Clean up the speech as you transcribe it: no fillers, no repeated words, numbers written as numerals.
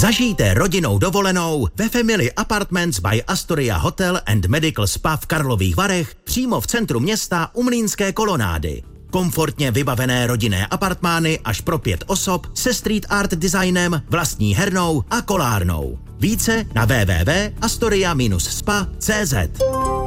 Zažijte rodinnou dovolenou ve Family Apartments by Astoria Hotel and Medical Spa v Karlových Varech přímo v centru města u Mlýnské kolonády. Komfortně vybavené rodinné apartmány až pro 5 osob se street art designem, vlastní hernou a kolárnou. Více na www.astoria-spa.cz.